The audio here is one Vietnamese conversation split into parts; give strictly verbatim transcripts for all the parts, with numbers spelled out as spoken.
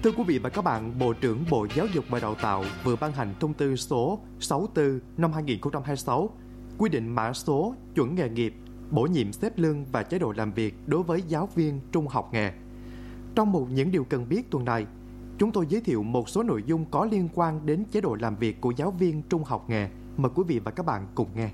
Thưa quý vị và các bạn, Bộ trưởng Bộ Giáo dục và Đào tạo vừa ban hành thông tư số sáu mươi tư năm hai nghìn không trăm hai mươi sáu quy định mã số chuẩn nghề nghiệp, bổ nhiệm xếp lương và chế độ làm việc đối với giáo viên trung học nghề. Trong một những điều cần biết tuần này, chúng tôi giới thiệu một số nội dung có liên quan đến chế độ làm việc của giáo viên trung học nghề. Mời quý vị và các bạn cùng nghe.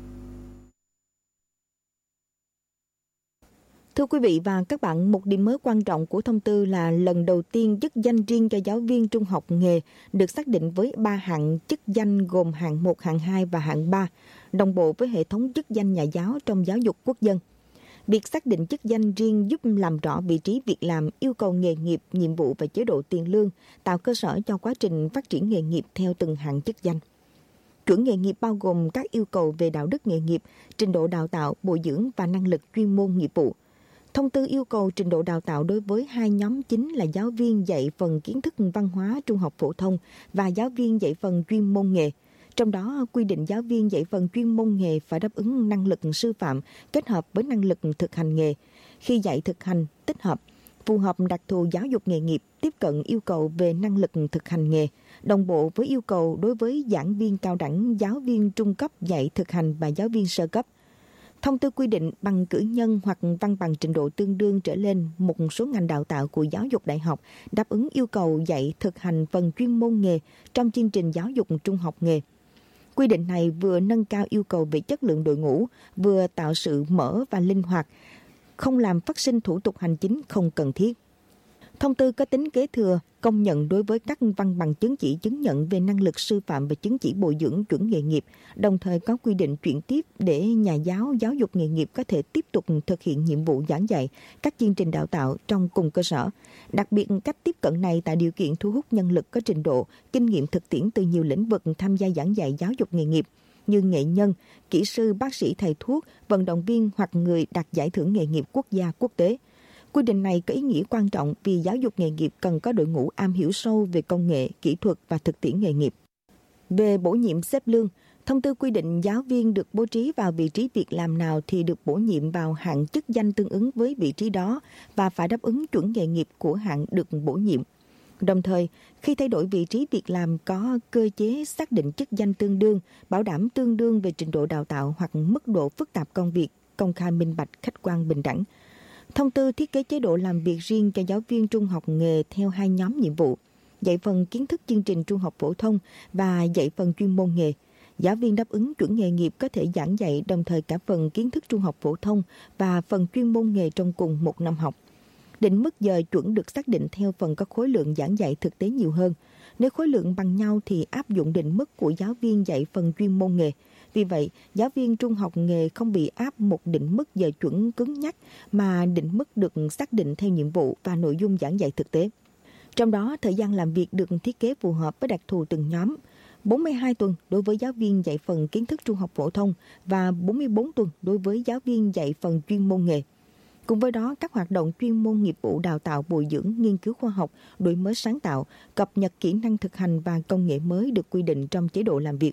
Thưa quý vị và các bạn, một điểm mới quan trọng của thông tư là lần đầu tiên chức danh riêng cho giáo viên trung học nghề được xác định với ba hạng chức danh gồm hạng một, hạng hai và hạng ba, đồng bộ với hệ thống chức danh nhà giáo trong giáo dục quốc dân. Việc xác định chức danh riêng giúp làm rõ vị trí việc làm, yêu cầu nghề nghiệp, nhiệm vụ và chế độ tiền lương, tạo cơ sở cho quá trình phát triển nghề nghiệp theo từng hạng chức danh. Chuẩn nghề nghiệp bao gồm các yêu cầu về đạo đức nghề nghiệp, trình độ đào tạo, bồi dưỡng và năng lực chuyên môn nghiệp vụ. Thông tư yêu cầu trình độ đào tạo đối với hai nhóm chính là giáo viên dạy phần kiến thức văn hóa trung học phổ thông và giáo viên dạy phần chuyên môn nghề. Trong đó, quy định giáo viên dạy phần chuyên môn nghề phải đáp ứng năng lực sư phạm kết hợp với năng lực thực hành nghề. Khi dạy thực hành, tích hợp, phù hợp đặc thù giáo dục nghề nghiệp, tiếp cận yêu cầu về năng lực thực hành nghề, đồng bộ với yêu cầu đối với giảng viên cao đẳng, giáo viên trung cấp dạy thực hành và giáo viên sơ cấp. Thông tư quy định bằng cử nhân hoặc văn bằng trình độ tương đương trở lên một số ngành đào tạo của giáo dục đại học đáp ứng yêu cầu dạy thực hành phần chuyên môn nghề trong chương trình giáo dục trung học nghề. Quy định này vừa nâng cao yêu cầu về chất lượng đội ngũ, vừa tạo sự mở và linh hoạt, không làm phát sinh thủ tục hành chính không cần thiết. Thông tư có tính kế thừa, công nhận đối với các văn bằng chứng chỉ chứng nhận về năng lực sư phạm và chứng chỉ bồi dưỡng chuẩn nghề nghiệp, đồng thời có quy định chuyển tiếp để nhà giáo giáo dục nghề nghiệp có thể tiếp tục thực hiện nhiệm vụ giảng dạy các chương trình đào tạo trong cùng cơ sở. Đặc biệt, cách tiếp cận này tạo điều kiện thu hút nhân lực có trình độ, kinh nghiệm thực tiễn từ nhiều lĩnh vực tham gia giảng dạy giáo dục nghề nghiệp, như nghệ nhân, kỹ sư, bác sĩ, thầy thuốc, vận động viên hoặc người đạt giải thưởng nghề nghiệp quốc gia, quốc tế. Quy định này có ý nghĩa quan trọng vì giáo dục nghề nghiệp cần có đội ngũ am hiểu sâu về công nghệ, kỹ thuật và thực tiễn nghề nghiệp. Về bổ nhiệm xếp lương, thông tư quy định giáo viên được bố trí vào vị trí việc làm nào thì được bổ nhiệm vào hạng chức danh tương ứng với vị trí đó và phải đáp ứng chuẩn nghề nghiệp của hạng được bổ nhiệm. Đồng thời, khi thay đổi vị trí việc làm có cơ chế xác định chức danh tương đương, bảo đảm tương đương về trình độ đào tạo hoặc mức độ phức tạp công việc, công khai minh bạch, khách quan bình đẳng. Thông tư thiết kế chế độ làm việc riêng cho giáo viên trung học nghề theo hai nhóm nhiệm vụ, dạy phần kiến thức chương trình trung học phổ thông và dạy phần chuyên môn nghề. Giáo viên đáp ứng chuẩn nghề nghiệp có thể giảng dạy đồng thời cả phần kiến thức trung học phổ thông và phần chuyên môn nghề trong cùng một năm học. Định mức giờ chuẩn được xác định theo phần có khối lượng giảng dạy thực tế nhiều hơn. Nếu khối lượng bằng nhau thì áp dụng định mức của giáo viên dạy phần chuyên môn nghề. Vì vậy, giáo viên trung học nghề không bị áp một định mức giờ chuẩn cứng nhắc mà định mức được xác định theo nhiệm vụ và nội dung giảng dạy thực tế. Trong đó, thời gian làm việc được thiết kế phù hợp với đặc thù từng nhóm. bốn mươi hai tuần đối với giáo viên dạy phần kiến thức trung học phổ thông và bốn mươi bốn tuần đối với giáo viên dạy phần chuyên môn nghề. Cùng với đó, các hoạt động chuyên môn nghiệp vụ đào tạo bồi dưỡng, nghiên cứu khoa học, đổi mới sáng tạo, cập nhật kỹ năng thực hành và công nghệ mới được quy định trong chế độ làm việc.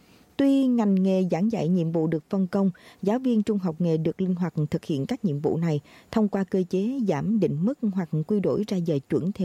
Tuy ngành nghề giảng dạy nhiệm vụ được phân công, giáo viên trung học nghề được linh hoạt thực hiện các nhiệm vụ này thông qua cơ chế giảm định mức hoặc quy đổi ra giờ chuẩn theo